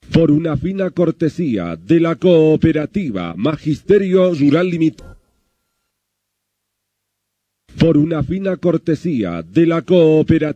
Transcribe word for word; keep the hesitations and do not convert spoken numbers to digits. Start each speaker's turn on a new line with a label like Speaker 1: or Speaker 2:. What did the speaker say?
Speaker 1: Por una fina cortesía de la Cooperativa Magisterio Rural Limitado. Por una fina cortesía de la Cooperativa